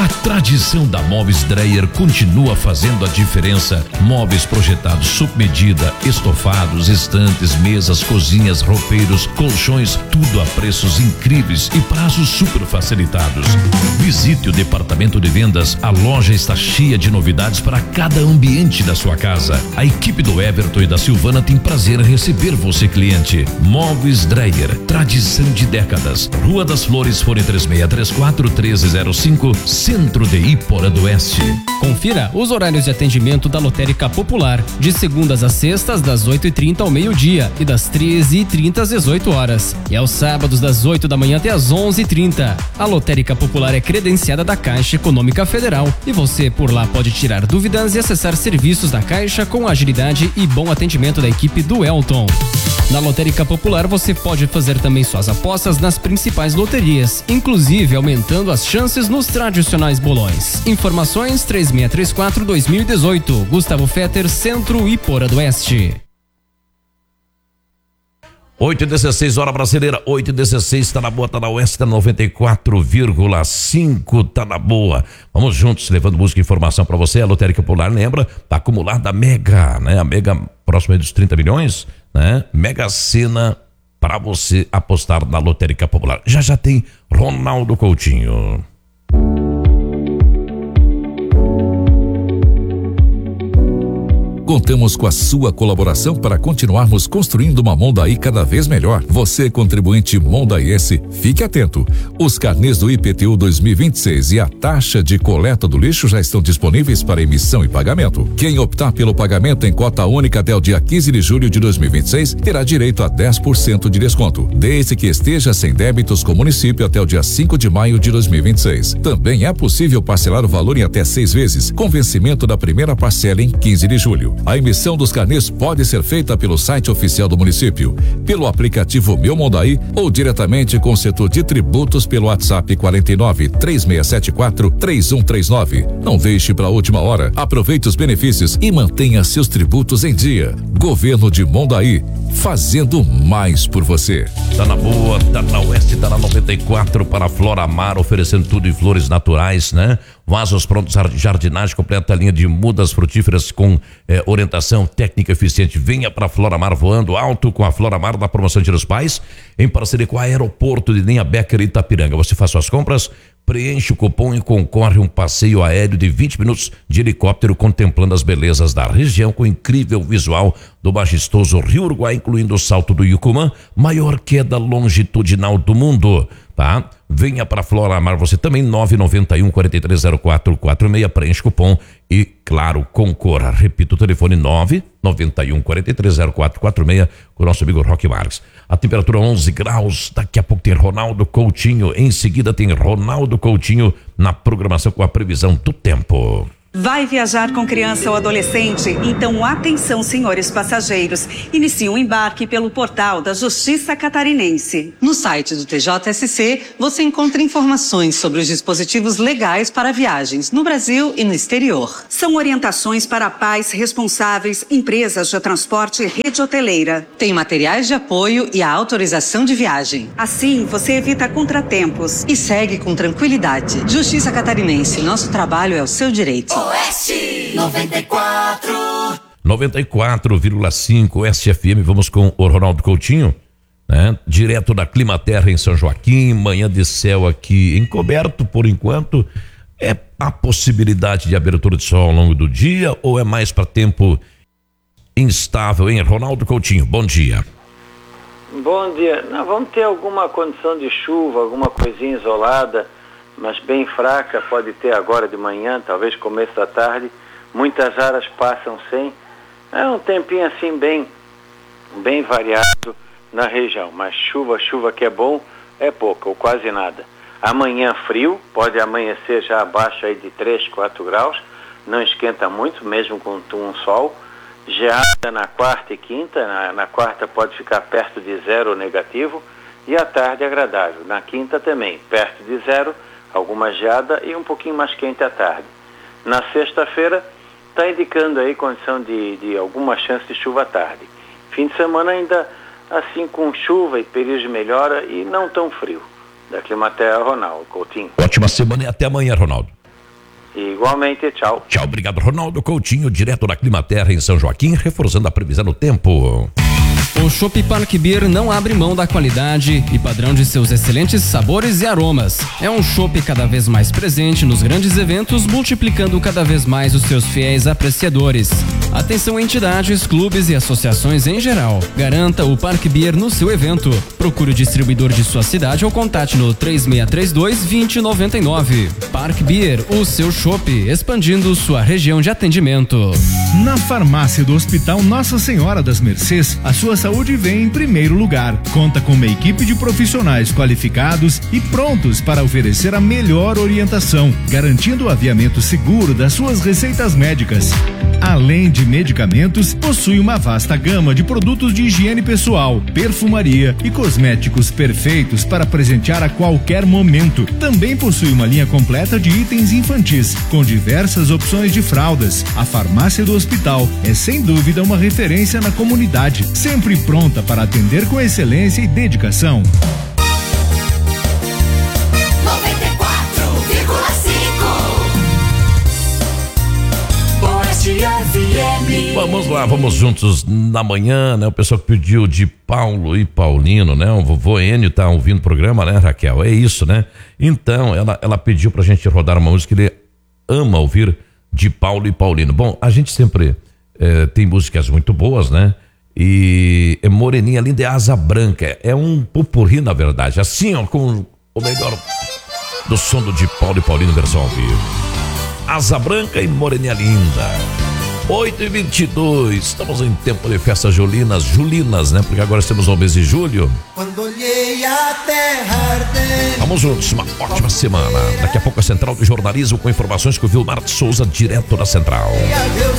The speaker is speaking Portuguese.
A tradição da Móveis Dreyer continua fazendo a diferença. Móveis projetados sob medida, estofados, estantes, mesas, cozinhas, roupeiros, colchões, tudo a preços incríveis e prazos super facilitados. Visite o departamento de vendas. A loja está cheia de novidades para cada ambiente da sua casa. A equipe do Everton e da Silvana tem prazer em receber você, cliente. Móveis Dreyer, tradição de décadas. Rua das Flores, fone 3634-1305, Centro de Iporã do Oeste. Confira os horários de atendimento da Lotérica Popular, de segundas a sextas, das 8h30 ao meio-dia e das 13h30 às 18 horas. E aos sábados, das 8 da manhã até às 11h30. A Lotérica Popular é credenciada da Caixa Econômica Federal e você por lá pode tirar dúvidas e acessar serviços da Caixa com agilidade e bom atendimento da equipe do Elton. Na Lotérica Popular você pode fazer também suas apostas nas principais loterias, inclusive aumentando as chances nos tradicionais bolões. Informações 3634-2018, Gustavo Fetter, Centro Iporã do Oeste. 8h16, hora brasileira, 8h16, tá na boa, tá na Oeste, tá 94,5, tá na boa. Vamos juntos, levando música e informação pra você. A Lotérica Popular, lembra, tá acumulada a Mega, né? A Mega próxima dos 30 milhões, né? Mega Sena para você apostar na Lotérica Popular. Já tem Ronaldo Coutinho. Contamos com a sua colaboração para continuarmos construindo uma Mondaí cada vez melhor. Você, contribuinte mondaiense, fique atento. Os carnês do IPTU 2026 e a taxa de coleta do lixo já estão disponíveis para emissão e pagamento. Quem optar pelo pagamento em cota única até o dia 15 de julho de 2026 terá direito a 10% de desconto, desde que esteja sem débitos com o município até o dia 5 de maio de 2026. Também é possível parcelar o valor em até 6 vezes, com vencimento da primeira parcela em 15 de julho. A emissão dos carnês pode ser feita pelo site oficial do município, pelo aplicativo Meu Mondaí ou diretamente com o setor de tributos pelo WhatsApp 49-3674-3139. Não deixe para a última hora. Aproveite os benefícios e mantenha seus tributos em dia. Governo de Mondaí, fazendo mais por você. Tá na boa, tá na Oeste, tá na 94 para Flora Mar, oferecendo tudo em flores naturais, né? Vasos prontos, jardinagem, completa linha de mudas frutíferas com orientação técnica eficiente. Venha para Flora Mar voando alto com a Flora Mar da promoção Dia dos Pais, em parceria com o Aeroporto de Linha Becker Itapiranga. Você faz suas compras, preenche o cupom e concorre a um passeio aéreo de 20 minutos de helicóptero contemplando as belezas da região com incrível visual do majestoso Rio Uruguai, incluindo o Salto do Yucumã, maior queda longitudinal do mundo, tá? Venha para Flora Mar, você também, 991-430446, preenche o cupom e, claro, concorra. Repito, o telefone 991-430446 com o nosso amigo Roque Marques. A temperatura 11 graus, daqui a pouco tem Ronaldo Coutinho, em seguida tem Ronaldo Coutinho na programação com a previsão do tempo. Vai viajar com criança ou adolescente? Então atenção, senhores passageiros. Inicie o embarque pelo portal da Justiça Catarinense. No site do TJSC, você encontra informações sobre os dispositivos legais para viagens no Brasil e no exterior. São orientações para pais responsáveis, empresas de transporte e rede hoteleira. Tem materiais de apoio e a autorização de viagem. Assim, você evita contratempos. E segue com tranquilidade. Justiça Catarinense, nosso trabalho é o seu direito. Oeste 94. 94,5 Oeste FM. Vamos com o Ronaldo Coutinho, né? Direto da Climaterra em São Joaquim, manhã de céu aqui encoberto por enquanto. É a possibilidade de abertura de sol ao longo do dia ou é mais para tempo instável, hein? Ronaldo Coutinho, bom dia. Bom dia. Não, vamos ter alguma condição de chuva, alguma coisinha isolada, mas bem fraca, pode ter agora de manhã, talvez começo da tarde. Muitas áreas passam sem. É um tempinho assim bem variado na região, mas chuva que é bom, é pouca ou quase nada. Amanhã frio, pode amanhecer já abaixo aí de 3, 4 graus, não esquenta muito, mesmo com um sol. Geada na quarta e quinta, na quarta pode ficar perto de 0 negativo, e à tarde agradável. Na quinta também, perto de 0, alguma geada e um pouquinho mais quente à tarde. Na sexta-feira está indicando aí condição de alguma chance de chuva à tarde. Fim de semana ainda assim com chuva e períodos de melhora e não tão frio. Da Climaterra, Ronaldo Coutinho. Ótima semana e até amanhã, Ronaldo. Igualmente, tchau. Tchau, obrigado. Ronaldo Coutinho, direto da Climaterra em São Joaquim, reforçando a previsão do tempo. O Chopp Park Beer não abre mão da qualidade e padrão de seus excelentes sabores e aromas. É um chopp cada vez mais presente nos grandes eventos, multiplicando cada vez mais os seus fiéis apreciadores. Atenção entidades, clubes e associações em geral. Garanta o Park Beer no seu evento. Procure o distribuidor de sua cidade ou contate no 3632-2099. Park Beer, o seu chopp, expandindo sua região de atendimento. Na farmácia do Hospital Nossa Senhora das Mercês, a sua saúde vem em primeiro lugar. Conta com uma equipe de profissionais qualificados e prontos para oferecer a melhor orientação, garantindo o aviamento seguro das suas receitas médicas. Além de medicamentos, possui uma vasta gama de produtos de higiene pessoal, perfumaria e cosméticos perfeitos para presentear a qualquer momento. Também possui uma linha completa de itens infantis, com diversas opções de fraldas. A farmácia do hospital é sem dúvida uma referência na comunidade, sempre pronta para atender com excelência e dedicação. 94,5 Vamos lá, vamos juntos na manhã, né? O pessoal que pediu de Paulo e Paulino, né? O vovô Enio tá ouvindo o programa, né, Raquel? É isso, né? Então, ela pediu pra gente rodar uma música que ele ama ouvir, de Paulo e Paulino. Bom, a gente sempre tem músicas muito boas, né? E Moreninha Linda é Asa Branca, é um popurrí, na verdade, assim, ó, com o melhor do som de Paulo e Paulino, versão ao vivo. Asa Branca e Moreninha Linda. 8h22, estamos em tempo de festas julinas, né? Porque agora estamos no mês de julho. Vamos juntos, uma ótima semana. Daqui a pouco a Central do Jornalismo com informações com o Vilmar Souza, direto da Central.